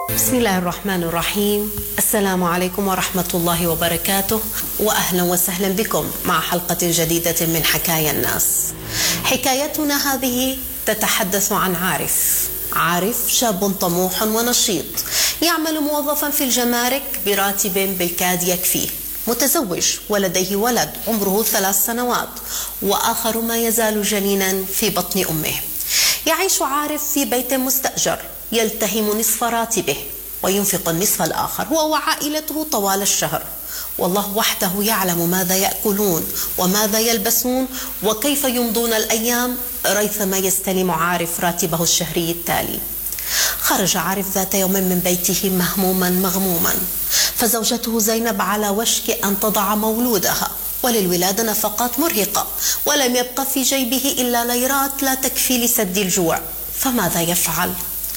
بسم الله الرحمن الرحيم. السلام عليكم ورحمة الله وبركاته، وأهلا وسهلا بكم مع حلقة جديدة من حكايا الناس. حكايتنا هذه تتحدث عن عارف شاب طموح ونشيط، يعمل موظفا في الجمارك براتب بالكاد يكفيه، متزوج ولديه ولد عمره 3 سنوات، وآخر ما يزال جنينا في بطن أمه. يعيش عارف في بيت مستأجر يلتهم نصف راتبه وينفق النصف الآخر هو وعائلته طوال الشهر، والله وحده يعلم ماذا يأكلون وماذا يلبسون وكيف يمضون الأيام ريثما يستلم عارف راتبه الشهري التالي. خرج عارف ذات يوم من بيته مهموما مغموما، فزوجته زينب على وشك أن تضع مولودها، وللولادة نفقات مرهقة، ولم يبق في جيبه إلا ليرات لا تكفي لسد الجوع، فماذا يفعل؟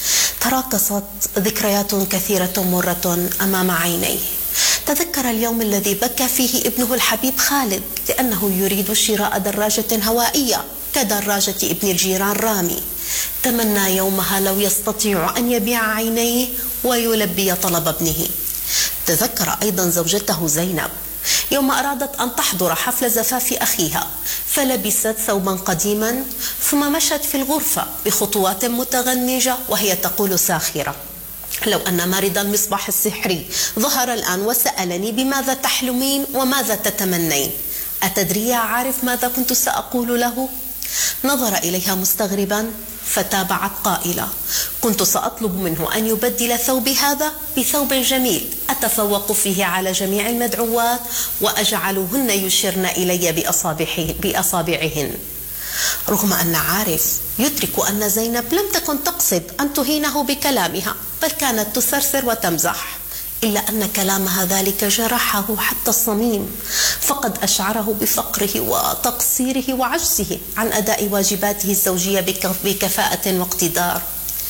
تراكصت ذكريات كثيرة مرة أمام عينيه. تذكر اليوم الذي بكى فيه ابنه الحبيب خالد لأنه يريد شراء دراجة هوائية كدراجة ابن الجيران رامي. تمنى يومها لو يستطيع أن يبيع عينيه ويلبي طلب ابنه. تذكر أيضا زوجته زينب يوم أرادت أن تحضر حفل زفاف أخيها، فلبست ثوبا قديما ثم مشت في الغرفة بخطوات متغنجة وهي تقول ساخرة: لو أن مارد المصباح السحري ظهر الآن وسألني بماذا تحلمين وماذا تتمنين، أتدري يا عارف ماذا كنت سأقول له؟ نظر إليها مستغربا فتابعت قائلة: كنت سأطلب منه أن يبدل ثوبي هذا بثوب جميل أتفوق فيه على جميع المدعوات وأجعلهن يشرن إلي بأصابعهن. رغم أن عارف يدرك أن زينب لم تكن تقصد أن تهينه بكلامها، بل كانت تثرثر وتمزح، إلا أن كلامها ذلك جرحه حتى الصميم، فقد أشعره بفقره وتقصيره وعجزه عن أداء واجباته الزوجية بكفاءة واقتدار.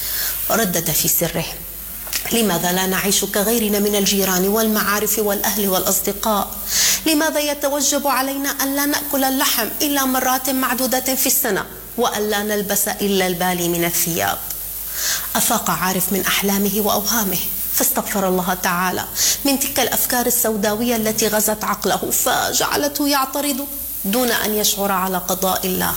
ردد في سره: لماذا لا نعيش كغيرنا من الجيران والمعارف والأهل والأصدقاء؟ لماذا يتوجب علينا أن لا نأكل اللحم إلا مرات معدودة في السنة، وأن لا نلبس إلا البالي من الثياب؟ أفاق عارف من أحلامه وأوهامه، فاستغفر الله تعالى من تلك الأفكار السوداوية التي غزت عقله فجعلته يعترض دون أن يشعر على قضاء الله.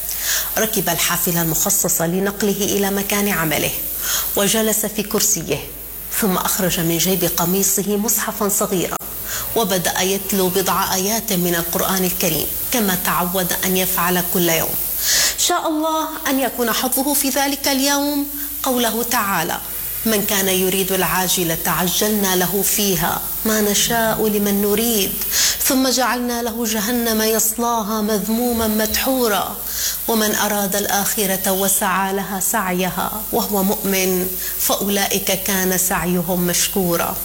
ركب الحافلة المخصصة لنقله إلى مكان عمله وجلس في كرسيه، ثم أخرج من جيب قميصه مصحفا صغيرا وبدأ يتلو بضع آيات من القرآن الكريم كما تعود أن يفعل كل يوم. شاء الله أن يكون حظه في ذلك اليوم قوله تعالى: من كان يريد العاجلة عجلنا له فيها ما نشاء لمن نريد ثم جعلنا له جهنم يصلاها مذموما مدحورا ومن أراد الآخرة وسعى لها سعيها وهو مؤمن فأولئك كان سعيهم مشكورا.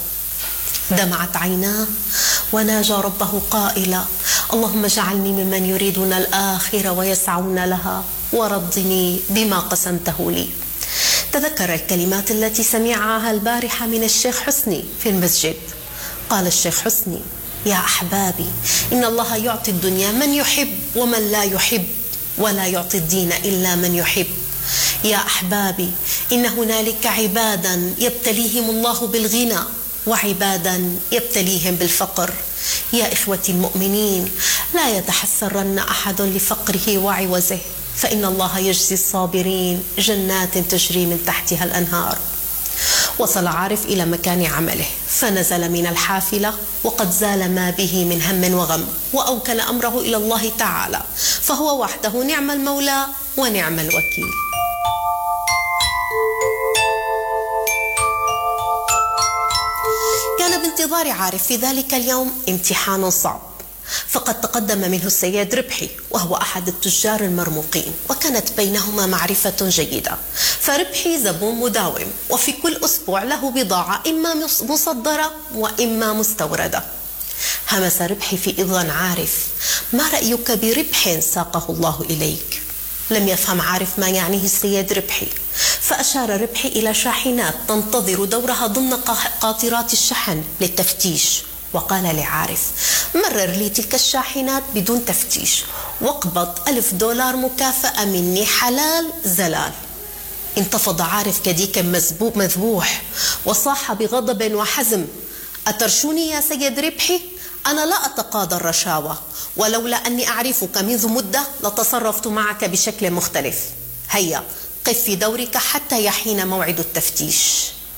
دمعت عيناه وناجى ربه قائلا: اللهم اجعلني ممن يريدون الآخرة ويسعون لها ورضني بما قسمته لي. تذكر الكلمات التي سمعها البارحة من الشيخ حسني في المسجد. قال الشيخ حسني: يا أحبابي، إن الله يعطي الدنيا من يحب ومن لا يحب، ولا يعطي الدين إلا من يحب. يا أحبابي، إن هنالك عبادا يبتليهم الله بالغنى وعبادا يبتليهم بالفقر. يا إخوتي المؤمنين، لا يتحسرن أحد لفقره وعوزه، فإن الله يجزي الصابرين جنات تجري من تحتها الأنهار. وصل عارف إلى مكان عمله فنزل من الحافلة وقد زال ما به من هم وغم، وأوكل أمره إلى الله تعالى، فهو وحده نعم المولى ونعم الوكيل. كان بانتظار عارف في ذلك اليوم امتحان صعب، فقد تقدم منه السيد ربحي وهو أحد التجار المرموقين، وكانت بينهما معرفة جيدة، فربحي زبون مداوم وفي كل أسبوع له بضاعة إما مصدرة وإما مستوردة. همس ربحي في إذن عارف: ما رأيك بربح ساقه الله إليك؟ لم يفهم عارف ما يعنيه السيد ربحي، فأشار ربحي إلى شاحنات تنتظر دورها ضمن قاطرات الشحن للتفتيش، وقال لعارف: مرر لي تلك الشاحنات بدون تفتيش واقبض $1000 مكافأة مني حلال زلال. انتفض عارف كديك مذبوح وصاح بغضب وحزم: أترشوني يا سيد ربحي؟ أنا لا أتقاضى الرشاوى، ولولا أني أعرفك منذ مدة لتصرفت معك بشكل مختلف. هيا قف في دورك حتى يحين موعد التفتيش.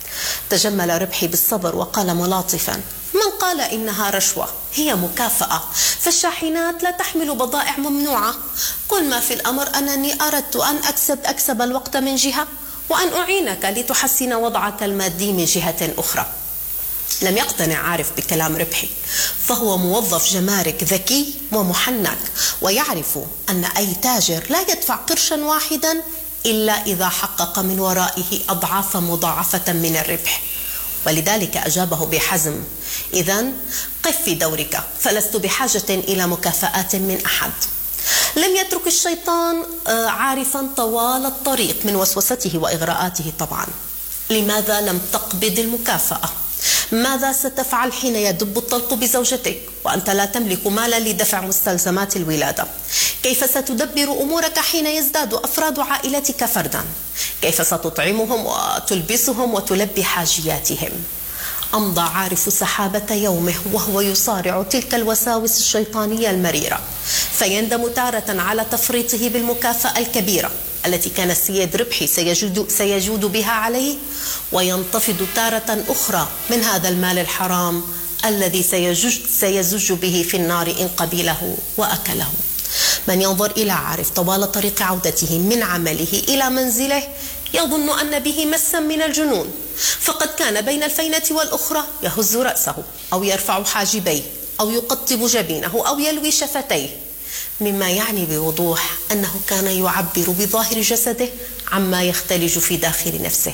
تجمل ربحي بالصبر وقال ملاطفا: من قال إنها رشوة؟ هي مكافأة، فالشاحنات لا تحمل بضائع ممنوعة. كل ما في الأمر أنني أردت أن أكسب الوقت من جهة، وأن أعينك لتحسن وضعك المادي من جهة أخرى. لم يقتنع عارف بكلام ربحي، فهو موظف جمارك ذكي ومحنك، ويعرف أن أي تاجر لا يدفع قرشا واحدا إلا إذا حقق من ورائه أضعاف مضاعفة من الربح، ولذلك أجابه بحزم: إذن قف في دورك، فلست بحاجة إلى مكافآت من أحد. لم يترك الشيطان عارفا طوال الطريق من وسوسته وإغراءاته طبعا. لماذا لم تقبض المكافأة؟ ماذا ستفعل حين يدب الطلق بزوجتك وأنت لا تملك مالا لدفع مستلزمات الولادة؟ كيف ستدبر أمورك حين يزداد أفراد عائلتك فردا؟ كيف ستطعمهم وتلبسهم وتلبي حاجياتهم؟ أمضى عارف سحابة يومه وهو يصارع تلك الوساوس الشيطانية المريرة، فيندم تارة على تفريطه بالمكافأة الكبيرة التي كان السيد ربحي سيجود بها عليه، وينتفض تارة أخرى من هذا المال الحرام الذي سيزج به في النار إن قبله وأكله. من ينظر إلى عارف طوال طريق عودته من عمله إلى منزله يظن أن به مسا من الجنون، فقد كان بين الفينة والأخرى يهز رأسه أو يرفع حاجبيه أو يقطب جبينه أو يلوي شفتيه، مما يعني بوضوح أنه كان يعبر بظاهر جسده عما يختلج في داخل نفسه.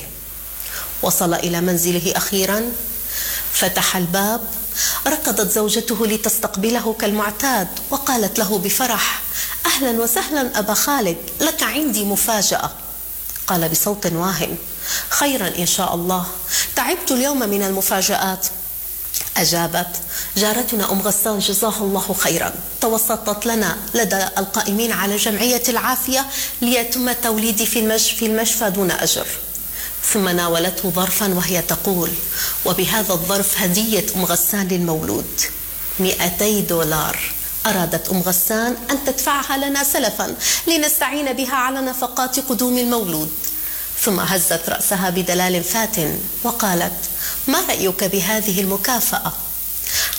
وصل إلى منزله أخيرا، فتح الباب، ركضت زوجته لتستقبله كالمعتاد وقالت له بفرح: أهلا وسهلا أبا خالد، لك عندي مفاجأة. قال بصوت واهن: خيرا إن شاء الله، تعبت اليوم من المفاجآت. أجابت جارتنا أم غسان جزاها الله خيرا، توسطت لنا لدى القائمين على جمعية العافية ليتم توليدي في المشفى دون أجر. ثم ناولته ظرفا وهي تقول: وبهذا الظرف هدية أم غسان للمولود، 200 دولار. أرادت أم غسان أن تدفعها لنا سلفا لنستعين بها على نفقات قدوم المولود. ثم هزت رأسها بدلال فات وقالت: ما رأيك بهذه المكافأة؟